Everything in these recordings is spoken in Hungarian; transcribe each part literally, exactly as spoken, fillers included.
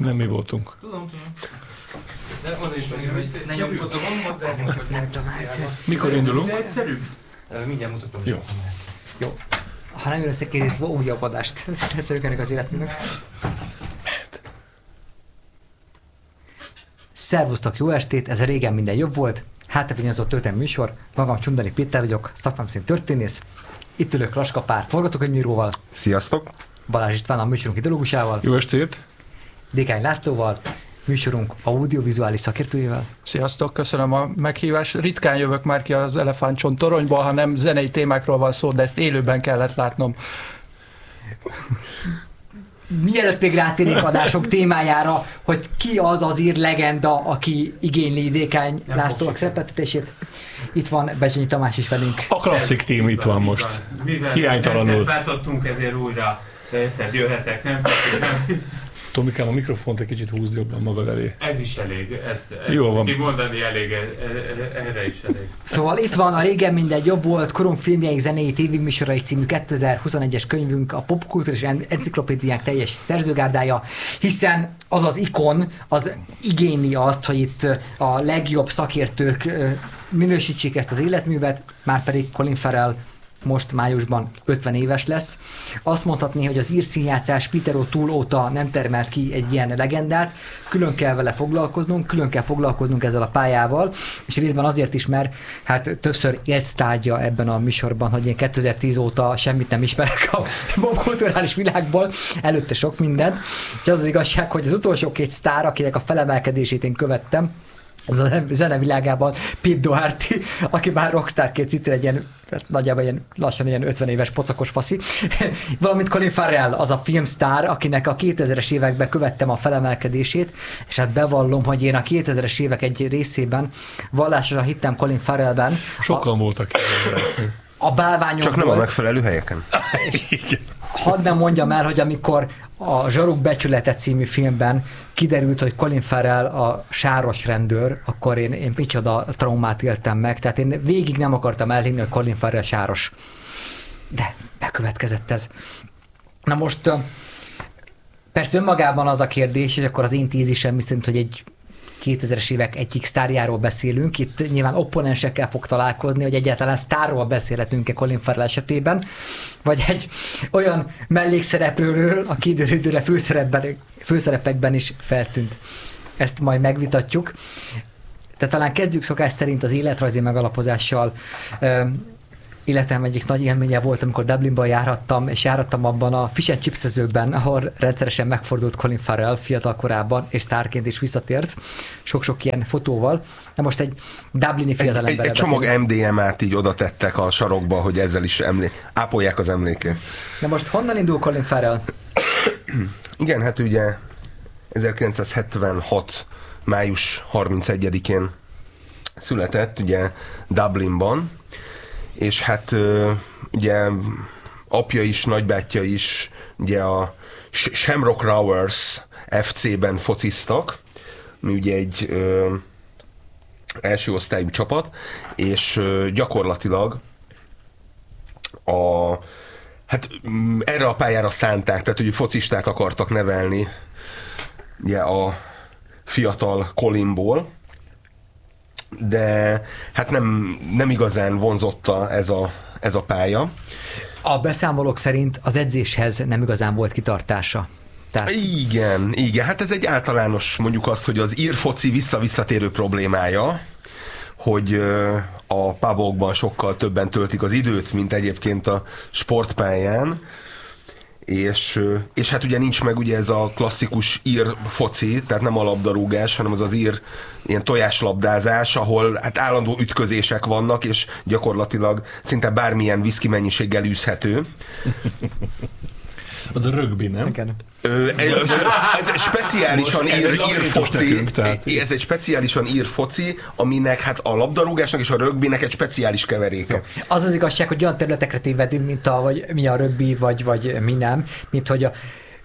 Nem mi voltunk. Tudom, tudom. De oda is mondjuk, hogy ne nyomkodom a de nem tudom. Mikor indulunk? De egyszerű. Mindjárt mutatom. Jó. Jó. Ha nem jön összekérdítve, újabb adást szeretnék ennek az életműnek. Szervusztok, jó estét, ez a Régen minden jobb volt. Hátrafényező történelmi műsor, magam Csundali Péter vagyok, szakmám szerint történész. Itt ülök Laska Pár forgatókönyvíróval. Sziasztok! Balázs István a műsorunk ideológusával. Jó estét! Dékány Lászlóval, műsorunk audiovizuális szakértőjével. Sziasztok, köszönöm a meghívást. Ritkán jövök már ki az Elefántcsont toronyba, hanem zenei témákról van szó, de ezt élőben kellett látnom. Mielőtt még rátérnénk adások témájára, hogy ki az az ír legenda, aki igényli Dékány Lászlóak szerepeltetését. Itt van Bezsenyi Tamás is velünk. A klasszik tím itt van most. Mivel hiánytalanul. Váltottunk, ezért újra tehát jöhetek, nem? nem. Tomikám, a mikrofont egy kicsit húzd jobban magad elé. Ez is elég, ezt, ezt Jó van. kimondani elég, erre is elég. Szóval itt van a Régen minden jobb volt, korunk filmjeink, zenei tévéműsorai című kétezer-huszonegyes könyvünk, a popkultúrás enciklopédiánk teljes szerzőgárdája, hiszen az az ikon, az igényli azt, hogy itt a legjobb szakértők minősítsék ezt az életművet, már pedig Colin Farrell most májusban ötven éves lesz. Azt mondhatni, hogy az ír színjátszás Peter O'Toole óta nem termelt ki egy ilyen legendát, külön kell vele foglalkoznunk, külön kell foglalkoznunk ezzel a pályával, és részben azért is, mert hát többször élctárgya ebben a műsorban, hogy én kétezer-tíz óta semmit nem ismerek a kulturális világból, előtte sok mindent, és az az igazság, hogy az utolsó két sztár, akinek a felemelkedését én követtem, az a zenevilágában Pete Doherty, aki már rockstárként szintén egy ilyen, nagyjából ilyen, lassan ilyen ötven éves pocakos faszi, valamint Colin Farrell, az a filmsztár, akinek a kétezres években követtem a felemelkedését, és hát bevallom, hogy én a kétezres évek egy részében vallásosan hittem Colin Farrellben. Sokan a, voltak. A bálványok Csak nem volt. a megfelelő helyeken. Hadd nem mondjam el, hogy amikor a Zsaruk becsülete című filmben kiderült, hogy Colin Farrell a sáros rendőr, akkor én, én micsoda traumát éltem meg. Tehát én végig nem akartam elhinni, hogy Colin Farrell sáros. De bekövetkezett ez. Na most persze önmagában az a kérdés, hogy akkor az én tízisem viszont, hogy egy kétezres évek egyik sztárjáról beszélünk. Itt nyilván opponensekkel fog találkozni, hogy egyáltalán sztárról beszélhetünk-e Colin Farrell esetében, vagy egy olyan mellékszereplőről, aki időről időre főszerepben, főszerepekben is feltűnt. Ezt majd megvitatjuk. De talán kezdjük szokás szerint az életrajzi megalapozással. Életem egyik nagy élménye volt, amikor Dublinban járhattam, és járhattam abban a fish and chipsezőben, ahol rendszeresen megfordult Colin Farrell fiatal korában, és sztárként is visszatért, sok-sok ilyen fotóval. De most egy dublini fiatalemberre Egy, egy csomag em dé em át így oda tettek a sarokba, hogy ezzel is emlé- ápolják az emlékét. De most honnan indul Colin Farrell? Igen, hát ugye ezerkilencszázhetvenhat május harmincegyedikén született, ugye Dublinban, és hát ugye apja is, nagybátyja is ugye a Shamrock Rovers ef cében fociztak, mi ugye egy ö, első osztályú csapat, és ö, gyakorlatilag a, hát erre a pályára szánták, tehát hogy focistát akartak nevelni ugye a fiatal Colinból, de hát nem, nem igazán vonzotta ez a, ez a pálya. A beszámolók szerint az edzéshez nem igazán volt kitartása. Tehát... Igen, igen, hát ez egy általános, mondjuk azt, hogy az ír foci vissza-visszatérő problémája, hogy a pubokban sokkal többen töltik az időt, mint egyébként a sportpályán, és, és hát ugye nincs meg ugye ez a klasszikus ír foci, tehát nem a labdarúgás, hanem az az ír ilyen tojáslabdázás, ahol hát állandó ütközések vannak, és gyakorlatilag szinte bármilyen viszki mennyiséggel űzhető. Az a rögbi, nem? Igen. Ö, ez egy speciálisan Most ír, ez egy ír foci, nekünk, tehát. ez egy speciálisan ír foci, aminek hát a labdarúgásnak és a rögbinek egy speciális keveréke. Az az igazság, hogy olyan területekre tévedünk, mint a, vagy mi a rögbi, vagy, vagy mi nem, mint hogy a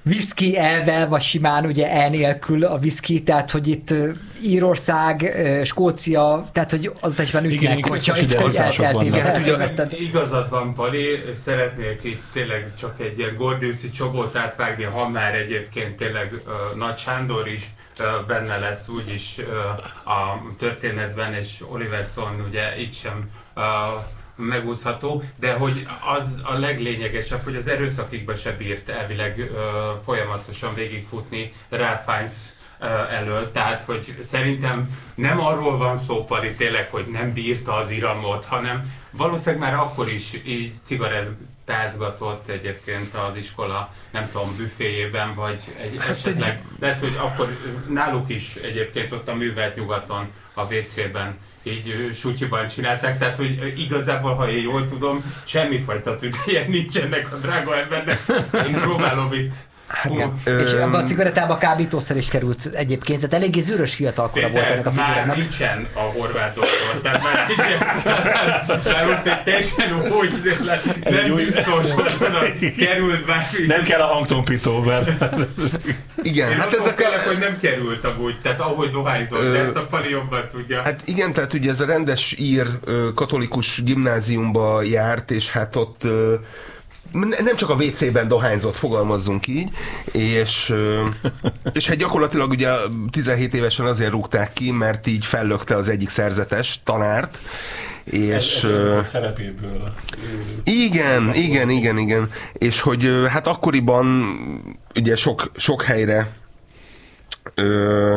whisky elvel, vagy simán ugye el nélkül a whisky, tehát hogy itt Írország, Skócia, tehát hogy adott esetben ütnek, hogyha itt elteltél. Igazad van, Pali, szeretnék itt tényleg csak egy ilyen gordiuszi csobót átvágni, ha már egyébként tényleg uh, Nagy Sándor is uh, benne lesz úgyis uh, a történetben, és Oliver Stone ugye itt sem uh, megúszható, de hogy az a leglényegesebb, hogy az erőszakikba se bírt elvileg uh, folyamatosan végigfutni Ralph Fiennes uh, elől, tehát hogy szerintem nem arról van szó, Pali, tényleg, hogy nem bírta az iramot, hanem valószínűleg már akkor is így cigarettázgatott egyébként az iskola, nem tudom, büféjében, vagy egy hát esetleg, egy... lehet, hogy akkor náluk is egyébként ott a művelt nyugaton, a vé cében így sutyiban csinálták, tehát hogy igazából, ha én jól tudom, semmifajta tüdeje nincsenek a drága embernek. Én próbálom itt. Hát uh, és abban a cigarettába kábítószer is került egyébként, tehát eléggé zűrös fiatalkora volt ennek a figurának. Már nincsen a horvát doktor, tehát már nincsen, már ott egy teljesen úgy nem biztos, hogy oda került bármi. Nem kell a hangtompító, mert... Igen, én hát ezek kellek, hogy nem került amúgy, tehát ahogy dohányzott, de ezt a Pali jobban tudja. Hát igen, tehát ugye ez a rendes ír katolikus gimnáziumba járt, és hát ott nem csak a vé cében dohányzott, fogalmazzunk így, és, és hát gyakorlatilag ugye tizenhét évesen azért rúgták ki, mert így fellökte az egyik szerzetes tanárt, és... Ez, ez szerepéből. Igen, igen, igen, igen. És hogy hát akkoriban ugye sok, sok helyre ö,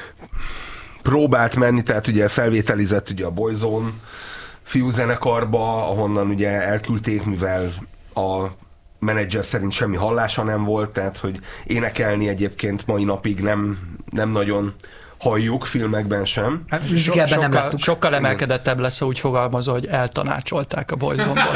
próbált menni, tehát ugye felvételizett ugye a Boyzone fiúzenekarba, ahonnan ugye elküldték, mivel a menedzser szerint semmi hallása nem volt, tehát hogy énekelni egyébként mai napig nem, nem nagyon halljuk, filmekben sem. Hát so, sokkal, nem sokkal emelkedettebb lesz, ha úgy fogalmazol, hogy eltanácsolták a Boyzone-ból.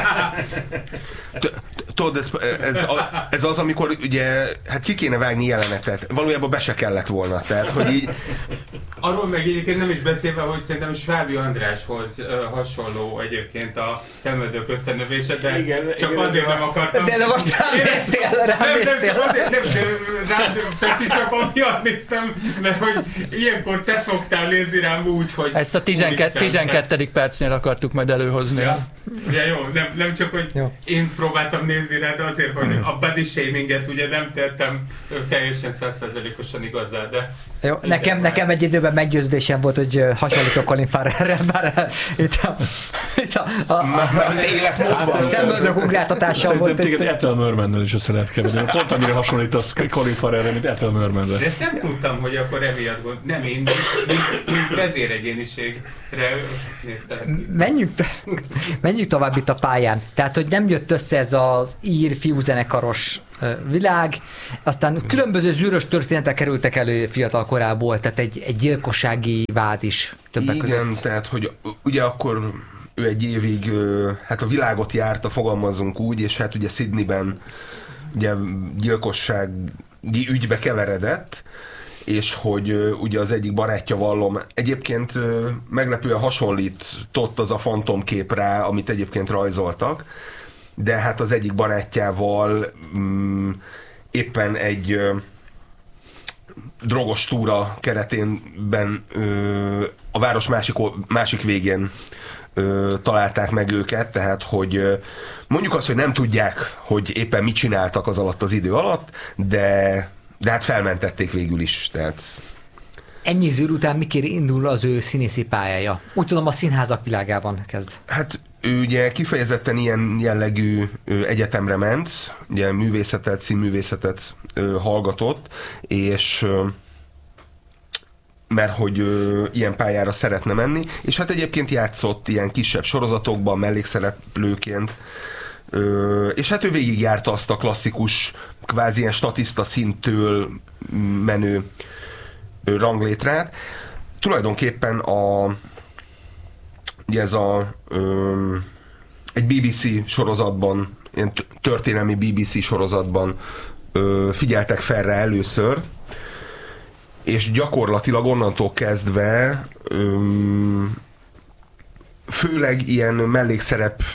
Tudod, ez, ez, ez az, amikor ugye, hát ki kéne vágni jelenetet. Valójában be se kellett volna, tehát, hogy így... Arról meg egyébként nem is beszélve, hogy szerintem Svábi Andráshoz uh, hasonló egyébként a szemöldök összenövése, de igen, csak igen, azért nem akartam. De, de most ránéztél, ránéztél. Nem, nem, nem, nem, nem, csak amiatt néztem, mert hogy ilyenkor te szoktál nézni rám úgy, hogy... Ezt a tizenkettedik percnél akartuk majd előhozni. Ja, ja jó, nem, nem csak, hogy jó. Én próbáltam nézni rá, de azért, hogy a body shaminget ugye nem tettem teljesen száz százalékosan igazá, de... Jó, nekem, nekem egy időben meggyőződésem volt, hogy hasonlítok Colin Farrellre, bár itt a, itt a, a, a, a szemöldök ugráltatással volt. Szerintem téged Ethel Mermannel is össze lehet keverni. Pont amire hasonlítasz Colin Farrellre, mint Ethel Mermannel. De ezt nem tudtam, hogy akkor emiatt gond. Nem én, mint, mint vezéregyéniségre néztem. Menjünk, menjünk tovább itt a pályán. Tehát, hogy nem jött össze ez az ír fiúzenekaros világ, aztán különböző zűrös történetek kerültek elő fiatal korából, tehát egy, egy gyilkossági vád is többek igen, között. Igen, tehát, hogy ugye akkor ő egy évig hát a világot járta, fogalmazunk úgy, és hát ugye Sydneyben ugye gyilkossági ügybe keveredett, és hogy ugye az egyik barátja vallom, egyébként meglepően hasonlított az a fantomkép rá, amit egyébként rajzoltak, de hát az egyik barátjával mm, éppen egy ö, drogos túra keretében ö, a város másik, másik végén ö, találták meg őket, tehát hogy ö, mondjuk azt, hogy nem tudják, hogy éppen mit csináltak az alatt az idő alatt, de, de hát felmentették végül is, tehát... Ennyi zűr után miként indul az ő színészi pályája? Úgy tudom, a színházak világában kezd. Hát ő ugye kifejezetten ilyen jellegű ö, egyetemre ment, ugye művészetet, színművészetet ö, hallgatott, és ö, mert hogy ö, ilyen pályára szeretne menni, és hát egyébként játszott ilyen kisebb sorozatokban, mellékszereplőként, ö, és hát ő végigjárta azt a klasszikus, kvázi ilyen statiszta szintől menő ö, ranglétrát. Tulajdonképpen a ugye ez a ö, egy bé bé cé sorozatban, ilyen történelmi bé bé cé sorozatban ö, figyeltek fel rá először, és gyakorlatilag onnantól kezdve ö, főleg ilyen mellékszerep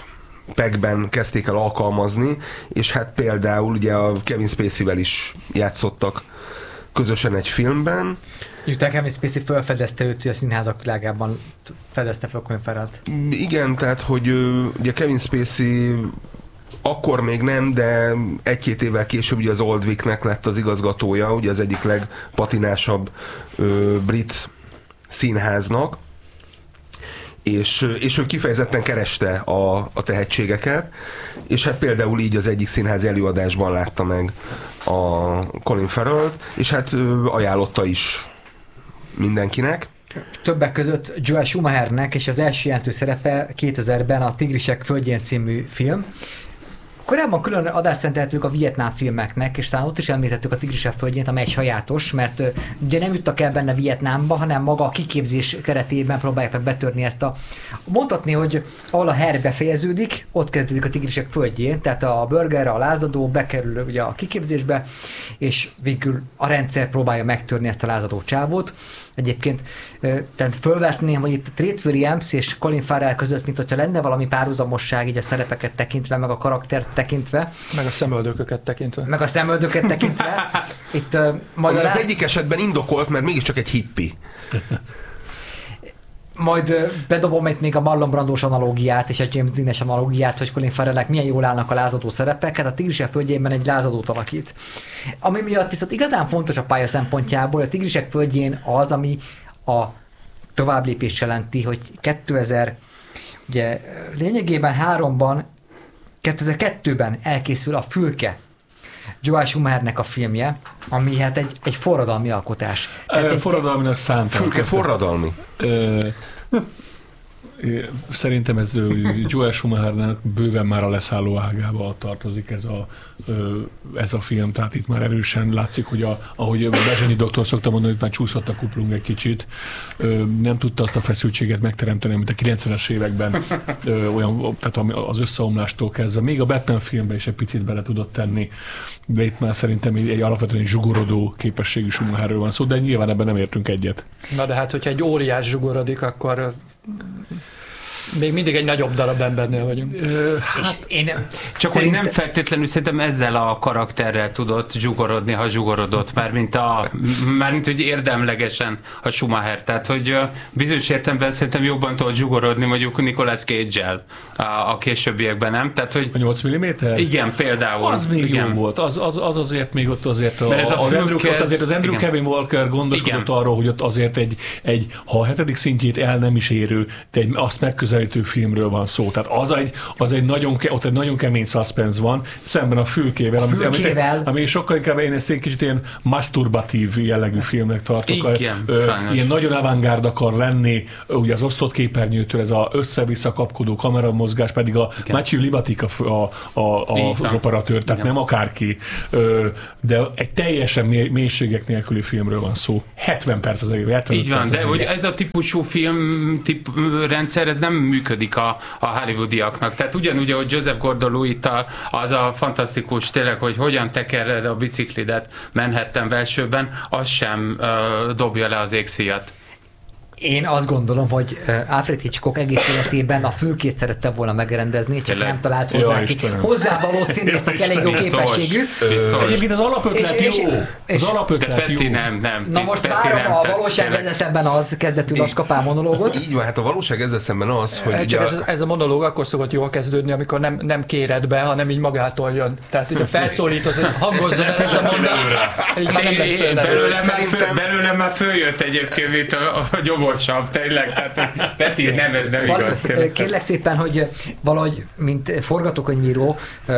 szerepekben kezdték el alkalmazni, és hát például ugye a Kevin Spacey-vel is játszottak közösen egy filmben. Miután Kevin Spacey felfedezte őt, hogy a színházak világában fedezte fel Colin Farrellt. Igen, tehát, hogy ugye Kevin Spacey akkor még nem, de egy-két évvel később ugye az Oldwicknek lett az igazgatója, ugye az egyik legpatinásabb ö, brit színháznak, és, és ő kifejezetten kereste a, a tehetségeket, és hát például így az egyik színházi előadásban látta meg a Colin Farrellt, és hát ajánlotta is mindenkinek. Többek között Joel Schumachernek, és az első jelentős szerepe kétezerben a Tigrisek földjén című film. Korábban külön adást szenteltük a vietnám filmeknek, és talán ott is említettük a Tigrisek földjét, amely egy sajátos, mert uh, ugye nem juttak el benne Vietnámba, hanem maga a kiképzés keretében próbálják meg betörni ezt a... Mondhatni, hogy ahol a her befejeződik, ott kezdődik a Tigrisek földjén, tehát a burger, a lázadó bekerül ugye a kiképzésbe, és végül a rendszer próbálja megtörni ezt a lázadó csávót. Egyébként tehát fölvetném, hogy itt Treat Williams és Colin Farrell között, mint hogyha lenne valami párhuzamosság így a szerepeket tekintve, meg a karaktert tekintve. Meg a szemöldököket tekintve. Meg a szemöldöket tekintve. Itt, uh, majd az láz... egyik esetben indokolt, mert mégiscsak egy hippi. Majd uh, bedobom itt még a Marlon Brandós analógiát és a James Dean-es analógiát, hogy Colin Farrellnek milyen jól állnak a lázadó szerepek. Hát a Tigrisek földjében egy lázadót alakít. Ami miatt viszont igazán fontos a pálya szempontjából, a Tigrisek földjén az, ami a továbblépést jelenti, hogy kétezer, ugye lényegében háromban, kétezer-kettőben elkészül a Fülke, Joel Schumachernek a filmje, ami hát egy, egy forradalmi alkotás. Ö, forradalminak szántam. Fülke forradalmi. Ö, Szerintem ez Joel Schumachernek bőven már a leszálló ágába tartozik ez a, ez a film, tehát itt már erősen látszik, hogy a, ahogy Bezsenyi doktor szokta mondani, hogy már csúszott a kuplung egy kicsit, nem tudta azt a feszültséget megteremteni, mint a kilencvenes években, olyan, tehát az összeomlástól kezdve. Még a Batman filmben is egy picit bele tudott tenni, de itt már szerintem egy alapvetően zsugorodó képességű Schumacherről van szó, de nyilván ebben nem értünk egyet. Na de hát, hogyha egy óriás zsugorodik, akkor még mindig egy nagyobb darab embernél vagyunk. Ö, hát én csak szerint... hogy nem feltétlenül szerintem ezzel a karakterrel tudott zsugorodni, ha zsugorodott, mármint, a, mármint hogy érdemlegesen a Schumacher. Tehát, hogy bizonyos értelemben szerintem jobban tudott zsugorodni mondjuk Nicolas Cage-el a, a későbbiekben, nem? Tehát, hogy... A nyolc milliméter? Igen, például. Az még igen. jó volt. Az, az, az azért még ott azért a, ez a az, Andrew, kezd... ott azért az Andrew igen. Kevin Walker gondoskodott igen. arról, hogy ott azért egy, egy, ha a hetedik szintjét el nem is érő, de egy azt megközelítő filmről van szó. Tehát az egy, az egy nagyon, ott egy nagyon kemény suspense van, szemben a Fülkével, a fülkével. Ami, ami sokkal inkább én ezt egy kicsit ilyen masturbatív jellegű filmnek tartok. Igen, Ö, ilyen nagyon avantgárd akar lenni, ugye az osztott képernyőtől ez az össze-vissza kapkodó kameramozgás, pedig a igen. Matthew Libatic a, a, a, a, az operatőr, tehát igen. nem akárki. Ö, de egy teljesen mélységek nélküli filmről van szó. hetven perc az egész. Így van, de hogy ez a típusú film tip, rendszer, ez nem működik a, a hollywoodiaknak. Tehát ugyanúgy, ahogy Joseph Gordon-Lewitt-tal az a fantasztikus tényleg, hogy hogyan tekered a biciklidet Manhattan belsőben, az sem uh, dobja le az égszíjat. Én azt gondolom, hogy Alfred Hitchcock egész életében a Fülkét szerette volna megrendezni, csak Tényleg? nem talált hozzá, ja, ki, hozzávaló színészt, aki elég jó képességű. Egyébként az alapötlet és, jó. És, az alapötlet jó. Nem, nem. Na most várom a valóság ezzel szemben az, kezdetű Laskapál monológot. Így van, hát a valóság ezzel szemben az, hogy... Csak ez, ez a monológ akkor szokott jól kezdődni, amikor nem, nem kéred be, hanem így magától jön. Tehát így a felszólítod, hogy hangozzon el ez a mondat, így már nem lesz belőlem már följött egyébként a gyomor. Tényleg, tehát Peti, nem, ez nem igaz. Kérlek szépen, hogy valahogy, mint forgatókönyvíró,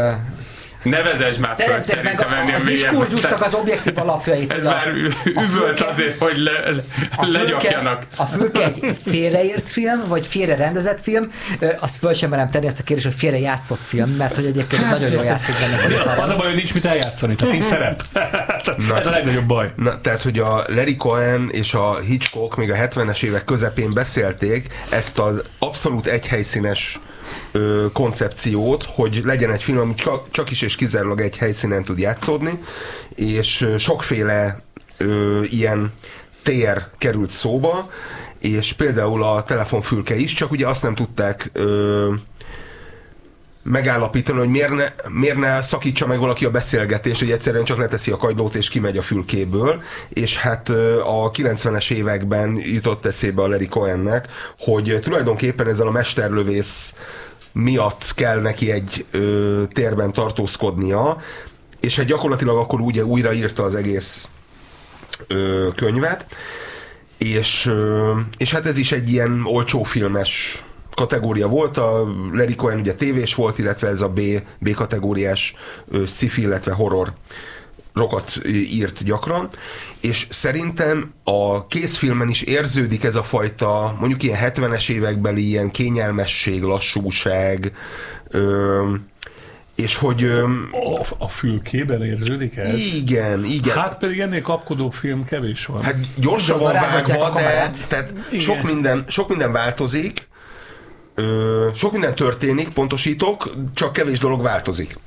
ne vezess már föl, szerintem ennél a, a diskurzusnak az objektív alapjait. Ez már üvölt azért, hogy le, le, legyakjanak. A Fülke egy félreírt film, vagy félre rendezett film, azt föl sem merem tenni ezt a kérdést, hogy félre játszott film, mert hogy egyébként hát, nagyon jól játszik benne. Az a baj, hogy nincs mit eljátszani, tehát nincs szerep. Na, ez a legnagyobb baj. Na, tehát, hogy a Larry Cohen és a Hitchcock még a hetvenes évek közepén beszélték ezt az abszolút egyhelyszínes ö, koncepciót, hogy legyen egy film, ami csak, csak is és kizárólag egy helyszínen tud játszódni, és sokféle ö, ilyen tér került szóba, és például a telefonfülke is, csak ugye azt nem tudták ö, megállapítani, hogy miért ne, miért ne szakítsa meg valaki a beszélgetést, hogy egyszerűen csak leteszi a kagylót és kimegy a fülkéből, és hát a kilencvenes években jutott eszébe a Larry Cohennek, hogy tulajdonképpen ezzel a mesterlövész miatt kell neki egy ö, térben tartózkodnia, és hát gyakorlatilag akkor ugye újraírta az egész ö, könyvet, és, ö, és hát ez is egy ilyen olcsó filmes kategória volt, a Larry Cohen ugye tévés volt, illetve ez a B, B kategóriás sci-fi, illetve horror rokat írt gyakran, és szerintem a készfilmen is érződik ez a fajta, mondjuk ilyen hetvenes évekbeli ilyen kényelmesség, lassúság, ö, és hogy... Ö, a, a fülkében érződik ez? Igen, igen. Hát pedig ennél kapkodó film kevés van. Hát gyorsabban vágva, de tehát sok minden, sok minden változik, Ö, sok minden történik, pontosítok, csak kevés dolog változik.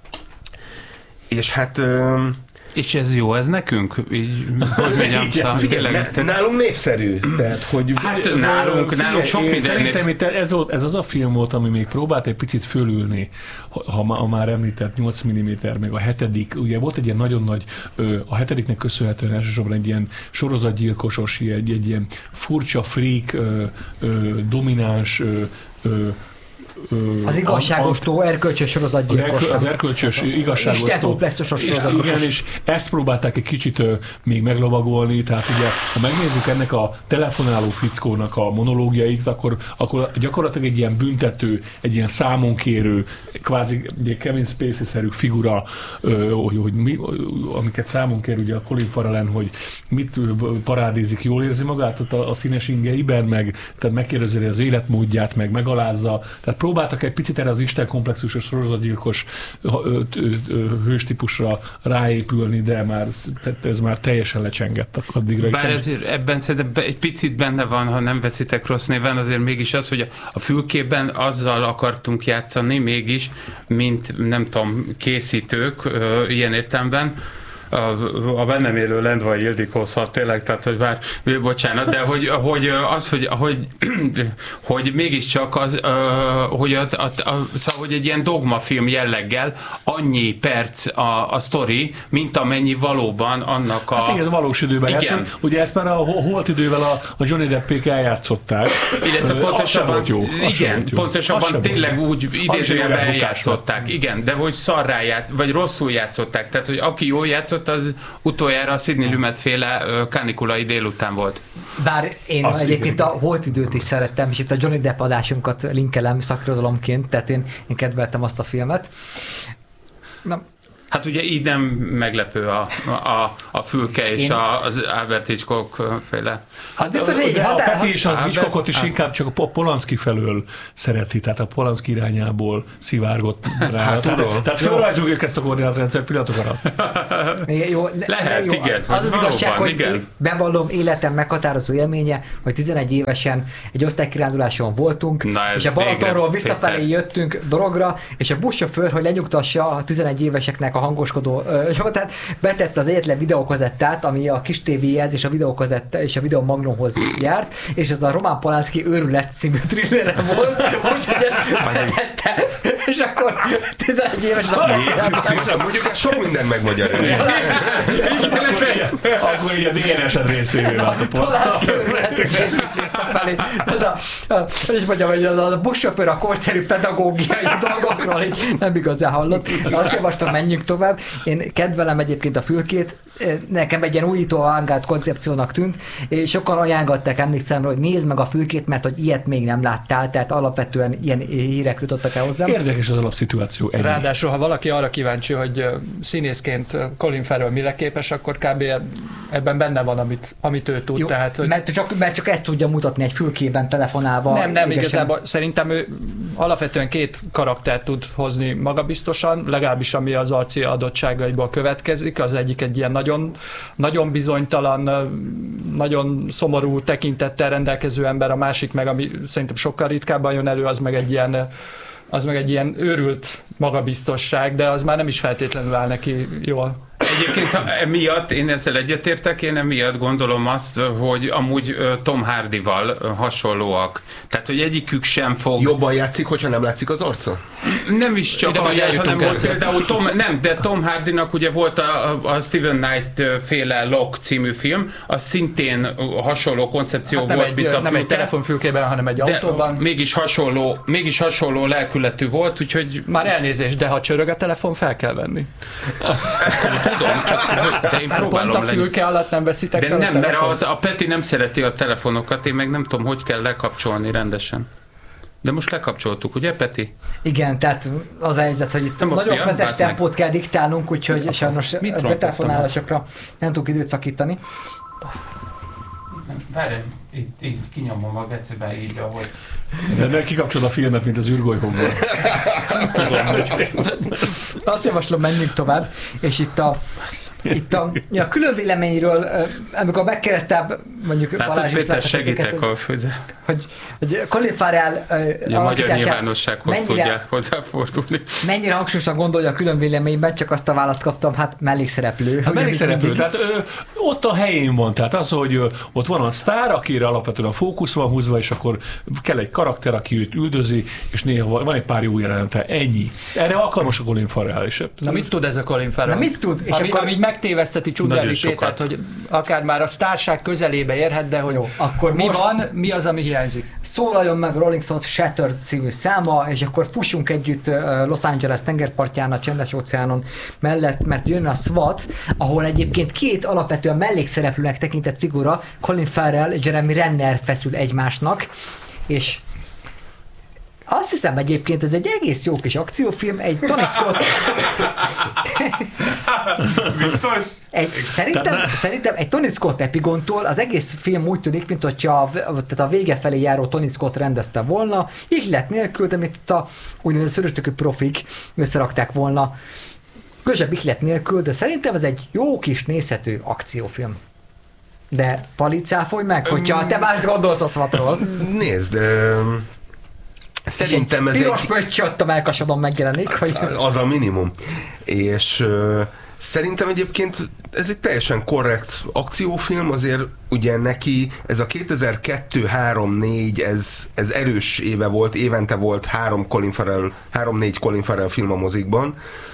És hát... Ö, és ez jó, ez nekünk? Így, hogy mondjam, igen, figyelj, ne, nálunk népszerű. Tehát, hogy hát nálunk, nálunk, nálunk sok minden szerintem itt ez, ez az a film volt, ami még próbált egy picit fölülni, ha, ha már említett nyolc milliméter, meg a hetedik, ugye volt egy ilyen nagyon nagy, a hetediknek köszönhetően elsősorban egy ilyen sorozatgyilkosos, egy, egy ilyen furcsa freak, ö, ö, domináns, ö, ö, az igazságostó, erkölcsös sorozatgyilkos. Az erkölcsös, igazságostó. Istenkomplexusos sorozatgyilkos. Igen, és ezt próbálták egy kicsit uh, még meglovagolni, tehát ugye, ha megnézzük ennek a telefonáló fickónak a monológiait, akkor, akkor gyakorlatilag egy ilyen büntető, egy ilyen számonkérő, kvázi egy Kevin Spacey-szerű figura, uh, hogy, hogy mi, amiket számon kér ugye a Colin Farrellen, hogy mit parádézik, jól érzi magát ott a, a színes ingeiben, meg tehát megkérdezi az életmódját, meg megalázza, tehát próbáltak egy picit erre az istenkomplexusos sorozatgyilkos hőstípusra ráépülni, de már ez már teljesen lecsengett addigra. Bár ezért ebben szerintem egy picit benne van, ha nem veszitek rossz néven, azért mégis az, hogy a fülkében azzal akartunk játszani mégis, mint nem tudom, készítők ilyen értelemben, a, a bennem élő Lendvai Ildikóhoz, ha tényleg, tehát, hogy vár, bocsánat, de hogy, hogy az, hogy, hogy, hogy mégiscsak az, hogy, az, a, a, szóval, hogy egy ilyen dogmafilm jelleggel annyi perc a, a sztori, mint amennyi valóban annak a... Hát igen, valós időben játszom. Ugye ezt már a holt idővel a, a Johnny Deppék eljátszották. Illetve pontosabban, igen, pontosabban tényleg úgy idézőjelben eljátszották. Igen, de hogy szarrá játsz, vagy rosszul játszották. Tehát, hogy aki jól játszott, az utoljára a Sidney Lumet féle kánikulai délután volt. Bár én azt egyébként igen. A holt időt is szerettem, és itt a Johnny Depp adásunkat linkelem szakirodalomként, tehát én, én kedveltem azt a filmet. Na, hát ugye így nem meglepő a, a, a fülke és a, az Albert Hitchcock féle. Az biztos, hogy a Peti és a Hitchcockot is inkább csak a Polanski felől szereti, tehát a Polanski irányából szivárgott rá. Hát, tehát tehát felrajzoljuk ezt a koordinátorrendszer pillanatok alatt. Jó, lehet, jó, igen. Az az igazság, hogy igen. Bevallom, életem meghatározó élménye, hogy tizenegy évesen egy osztálykiránduláson voltunk, na és a Balatonról visszafelé Péter. jöttünk dologra, és a buszsofőr, hogy lenyugtassa a tizenegy éveseknek a hangoskodó, ö, tehát betette az egyetlen videókazettát, ami a kis tévéhez és a videókazetta és a videó magnóhoz járt, és ez a Roman Polanski Őrület című thrillere volt, úgyhogy ezt betette, és akkor tizenegy évesen mondjuk ez sok minden megmagyaráz. Akkor így a dé en es-ed részévé vált a Polanski Őrület felé. És mondjam, hogy a buszsofőr a korszerű pedagógiai dolgokról így nem igazán hallott. Azt javaslom, menjünk tovább. Én kedvelem egyébként a fülkét, nekem egy ilyen újító avantgárd koncepciónak tűnt, és sokan ajánlották, emlékszem, hogy nézd meg a fülkét, mert hogy ilyet még nem láttál, tehát alapvetően ilyen hírek jutottak el hozzám. Érdekes az alapszituáció. Ennyi. Ráadásul, ha valaki arra kíváncsi, hogy színészként Colin Farrell mire képes, akkor kb. Ebben benne van, amit, amit ő tud. Jó, tehát, hogy... mert, csak, mert csak ezt tudja mutatni egy fülkében, telefonálva. Nem, nem, égesen. Igazából szerintem ő alapvetően két karaktert tud hozni magabiztosan, legalábbis ami az arci adottságaiból következik. Az egyik egy ilyen nagyon, nagyon bizonytalan, nagyon szomorú tekintettel rendelkező ember, a másik meg, ami szerintem sokkal ritkábban jön elő, az meg egy ilyen, az meg egy ilyen őrült magabiztosság, de az már nem is feltétlenül áll neki jól. egyébként ha emiatt, én ezzel egyetértek, én emiatt gondolom azt, hogy amúgy Tom Hardyval hasonlóak. Tehát, hogy egyikük sem fog... Jobban játszik, hogyha nem látszik az arca? Nem is csak Ide ahogy, eljutunk hanem volt ezzel. például Tom, nem, de Tom Hardynak ugye volt a, a Steven Knight féle Lock című film, az szintén hasonló koncepció Hát nem volt, egy, mint a nem egy Fülke, telefonfülkében, hanem egy de autóban. mégis hasonló, mégis hasonló lelkületű volt, úgyhogy Már elnézést, de ha csörög a telefon, fel kell venni. tudom, csak de én Hát pont próbálom a lenni. fülke alatt nem veszitek De fel nem, a mert telefon. az, a Peti nem szereti a telefonokat, én meg nem tudom, hogy kell lekapcsolni rendesen. De most lekapcsoltuk, ugye Peti? Igen, tehát az a helyzet, hogy itt Nem a nagyon piac, feszes bázd meg. tempót kell diktálnunk, úgyhogy sajnos mit rontottam betelefonálásokra nem tudok időt szakítani. Várj, itt, itt kinyomom a gecibe így, ahogy... De ne kikapcsolod a filmet, mint az űrgolyhókban. Tudom, hogy... Azt javaslom, menjünk tovább, és itt a, itt a, a külön véleményről, amikor megkérdeztem, mondjuk Látod, Balázs Péter, István segítek hogy, a főze. hogy, hogy Colin Farrell A magyar nyilvánossághoz mennyire, tudják hozzáfordulni. mennyire hangsúlyosan gondolja a külön véleményben, csak azt a választ kaptam, hát mellékszereplő. Hát mellékszereplő, Mindig- tehát ö, ott a helyén van, tehát az, hogy ö, ott van a sztár, akire alapvetően a fókusz van húzva, és akkor kell egy karakter, aki őt üldözi, és néha van van egy pár jó jelenete, ennyi. Erre alkalmas a Colin Farrell is. Na mit tud ez a Colin Farrell? Na mit tud? És Ami, akkor- ami így megtéveszteti Csudelli Nagyon Pétert, sokat. hogy akár már a sztárság közelébe érhet, de hogy Jó, akkor mi most- van, mi az, ami hiányzik. Szólaljon meg Rolling Stones Shattered című száma, és akkor fussunk együtt ö, Los Angeles tengerpartján, a csendes óceánon mellett, mert jön a SWAT, ahol egyébként két alapvetően mellékszereplőnek tekintett figura, Colin Farrell, Jeremy Renner feszül egymásnak, és azt hiszem egyébként ez egy egész jó kis akciófilm, egy Tony Scott... Biztos? Egy, szerintem, szerintem egy Tony Scott epigontól az egész film úgy tűnik, mint hogyha a, tehát a vége felé járó Tony Scott rendezte volna, ihlet nélkül, de mint ott a úgynevezett szöröstökű profik összerakták volna, közsebb ihlet nélkül, de szerintem ez egy jó kis nézhető akciófilm. De Pali, cáfolj meg, hogyha te más gondolsz a SWAT-ról. Nézd, ö, szerintem ez Piros egy... pötty ott a melkasodon megjelenik, hogy... Az a minimum. És ö, szerintem egyébként ez egy teljesen korrekt akciófilm, azért ugye neki ez a kétezer-kettő három négy ez, ez erős éve volt, évente volt három Colin Farrell, három-négy Colin Farrell film a mozikban,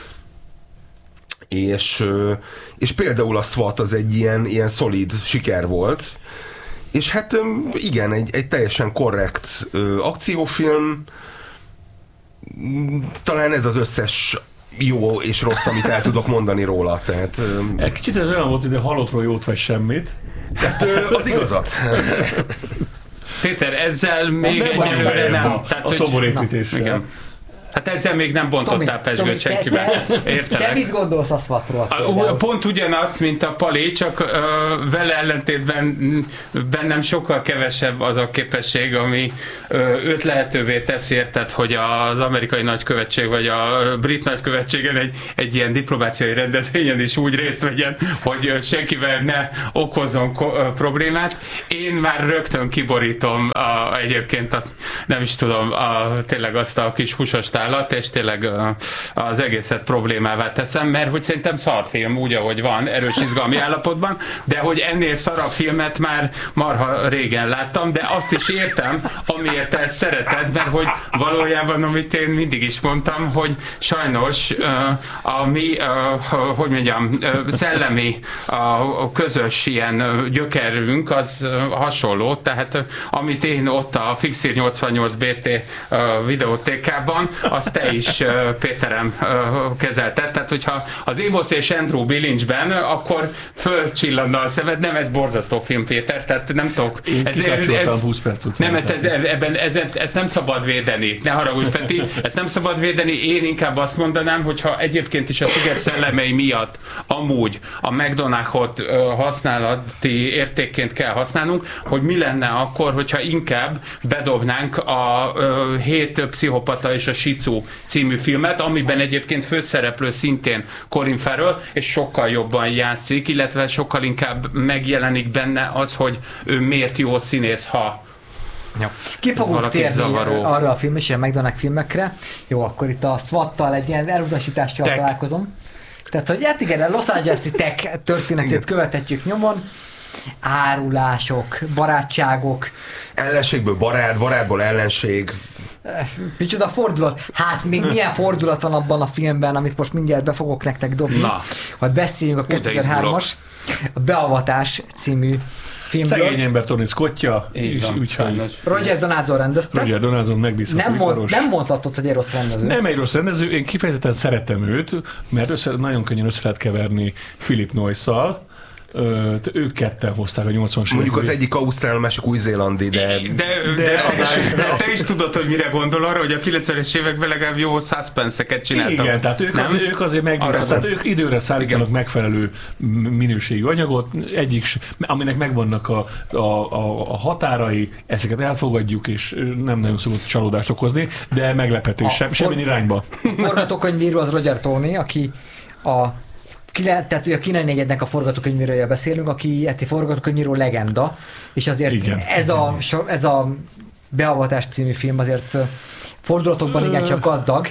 és, ö, és például a SWAT az egy ilyen, ilyen szolid siker volt, és hát ö, igen, egy, egy teljesen korrekt ö, akciófilm, talán ez az összes jó és rossz, amit el tudok mondani róla. Tehát, öm, Egy kicsit ez olyan volt, hogy a halottról jót vagy semmit. hát ö, az igazat. Péter, ezzel még Nem van egyelőre bejebb nem. a, Tehát, a hogy- szoborépítéssel. Igen. Hát ezzel még nem bontottál pezsgőt te, senkivel. te, te Értelek? mit gondolsz a SWAT-ról? A- például? Pont ugyanazt, mint a Pali, csak ö, vele ellentétben m, bennem sokkal kevesebb az a képesség, ami ö, őt lehetővé teszi, érted, hogy az amerikai nagykövetség vagy a brit nagykövetségen egy, egy ilyen diplomáciai rendezvényen is úgy részt vegyen, hogy ö, senkivel ne okozzon ko- ö, problémát. Én már rögtön kiborítom a, egyébként a, nem is tudom, a, tényleg azt a kis húsos tálat, és tényleg ö, az egészet problémává teszem, mert hogy szerintem szarfilm úgy, ahogy van, erős izgalmi állapotban, de hogy ennél szarabb filmet már marha régen láttam, de azt is értem, amiért te ezt szereted, mert hogy valójában, amit én mindig is mondtam, hogy sajnos uh, a mi, uh, hogy mondjam, uh, szellemi, a, a közös ilyen uh, gyökerünk az uh, hasonló, tehát uh, amit én ott a Fixir nyolcvannyolc bé té uh, videótékában, azt te is, uh, Péterem, uh, kezelted, tehát hogyha az Amos és Andrew Billinchben, akkor fölcsillanna a szemed, nem, ez borzasztó film, Péter, tehát nem tudok. Én kikapcsoltam húsz perc után. Nem, ez, ebben, ez, ezt nem szabad védeni. Ne haragudj, Peti, ezt nem szabad védeni. Én inkább azt mondanám, hogyha egyébként is a Sziget szellemei miatt amúgy a McDonald's-ot ö, használati értékként kell használnunk, hogy mi lenne akkor, hogyha inkább bedobnánk a ö, Hét pszichopata és a Shizu című filmet, amiben egyébként főszereplő szintén Colin Farrell, és sokkal jobban játszik, illetve sokkal inkább megjelenik benne az, hogy ő miért jó színész, ha Ja. Ki fogunk valakit térni zavaró. arra a film és a McDonald's filmekre. Jó, akkor itt a SWAT-tal egy ilyen elutasítással Tek. találkozom. Tehát, hogy hát igen, a Los Angeles-i tech történetét követhetjük nyomon, árulások, barátságok. Ellenségből barát, barátból ellenség. Micsoda fordulat? Hát még milyen fordulat van abban a filmben, amit most mindjárt be fogok nektek dobni, Na. hogy beszéljünk a kétezer-hármas a Beavatás című filmről. Szegény ember Tony Scottja, Így és van, úgyhogy sajnos. Roger Donaldson rendezte. Roger Donaldson megbízható Nem, mond, iparos. nem mondhatod, hogy egy rossz rendező. Nem egy rossz rendező, én kifejezetten szeretem őt, mert össze, nagyon könnyen össze lehet keverni Philip Noyce-szal. Ö, ők ketten hozták a nyolcvanas Mondjuk az években. egyik ausztrál, a másik új-zélandi, de... De, de, de, de, de te is tudod, hogy mire gondol arra, hogy a kilencvenes években legalább jó suspense-eket csináltak. Igen, tehát ők, az, ők azért megbízható, tehát ők időre szállítanak megfelelő minőségű anyagot, egyik, aminek megvannak a, a, a, a határai, ezeket elfogadjuk, és nem nagyon szokott csalódást okozni, de meglepetés, sem, for- semmi irányba. A forgatókönyvíró az Roger Tony, aki a tehát a kilencvennégyednek a forgatókönyvírója beszélünk, aki egy forgatókönyvíró legenda, és azért Igen. ez a, ez a Beavatás című film azért fordulatokban igencsak gazdag.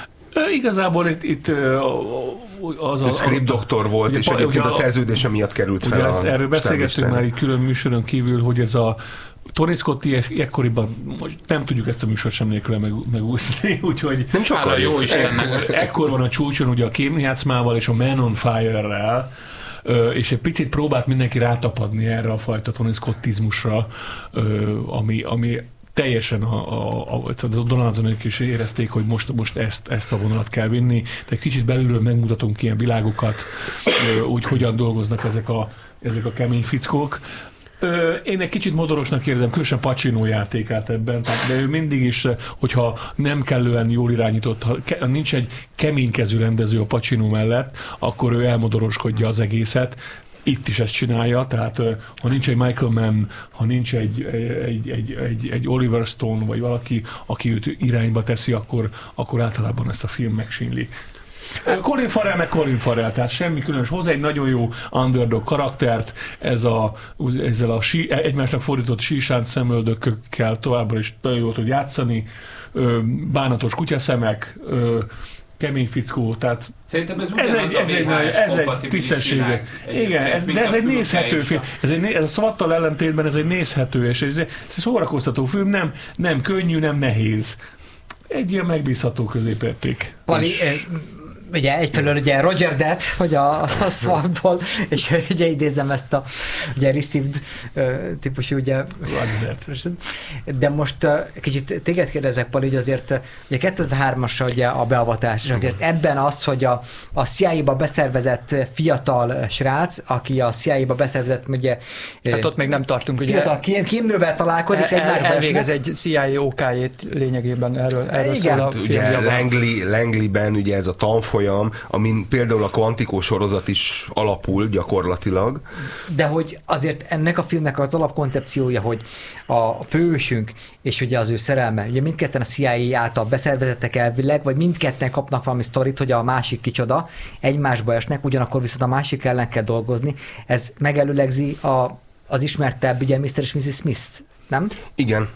Ö, igazából itt, itt ö, az a... A script doktor volt, ugye, és pa- egyébként ugye a szerződése miatt került Ugye fel ezt, a erről beszélgettünk stáblistán. már így külön műsoron kívül, hogy ez a Tony Scotti ekkoriban, most nem tudjuk ezt a műsort sem nélkül meg, megúszni, úgyhogy Nem is Hála akarjuk. jó Istennek. ekkor, ekkor van a csúcson ugye a kémjátszmával és a Man on Fire-rel, ö, és egy picit próbált mindenki rátapadni erre a fajta Tony Scottizmusra, ö, ami, ami teljesen a, a, a, a Donaldsonék is érezték, hogy most, most ezt, ezt a vonalat kell vinni, de kicsit belülről megmutatunk ilyen világokat, ö, úgy hogyan dolgoznak ezek a, ezek a kemény fickók. Ö, én egy kicsit modorosnak érzem, különösen Pacino játékát ebben, tehát, de ő mindig is, hogyha nem kellően jól irányított, ha ke, nincs egy keménykezű rendező a Pacino mellett, akkor ő elmodoroskodja az egészet. Itt is ezt csinálja, tehát ha nincs egy Michael Mann, ha nincs egy, egy, egy, egy, egy Oliver Stone, vagy valaki, aki őt irányba teszi, akkor, akkor általában ezt a film megsínli. Colin Farrell meg Colin Farrell, tehát semmi különös. Hozzá egy nagyon jó underdog karaktert, ez a, ezzel a sí, egymásnak fordított sísánt szemöldökökkel továbbra is nagyon jól tud játszani, bánatos kutyaszemek, kemény fickó, tehát Szerintem ez, ez egy, ez egy, ez egy tisztességes. Igen, ez, de ez egy nézhető film. Ez, egy, ez a SWAT-tal ellentétben ez egy nézhető, és ez, ez egy szórakoztató film, nem, nem könnyű, nem nehéz. Egy ilyen megbízható középérték. Pali, ugye egyfelől ugye Roger Dead, hogy a, a SWAT-ból, és ugye idézem ezt a ugye received uh, típusú, ugye, de most uh, kicsit téged kérdezek, Pali, hogy azért ugye kétezer-hármas ugye a Beavatás, és azért ebben az, hogy a, a C I A-ba beszervezett fiatal srác, aki a C I A-ba beszervezett, ugye Hát ott még nem tartunk, ugye fiatal kém, kémnővel találkozik, el, egymásba elvégez esnek. egy C I A O K-jét lényegében, erről, erről Igen. szól a Ugye filmjában. Langley, Langleyben ugye ez a tanfolyam, amin például a Quantico sorozat is alapul gyakorlatilag. De hogy azért ennek a filmnek az alapkoncepciója, hogy a főhősünk és ugye az ő szerelme, ugye mindketten a C I A által beszervezettek elvileg, vagy mindketten kapnak valami sztorit, hogy a másik kicsoda, egymásba esnek, ugyanakkor viszont a másik ellen kell dolgozni. Ez megelőlegzi a, az ismertebb, ugye miszter és missziz Smith, nem? Igen,